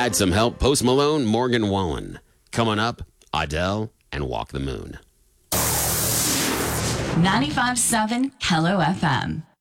had some help. Post Malone, Morgan Wallen. Coming up, Adele and Walk the Moon. 95.7 Hello FM.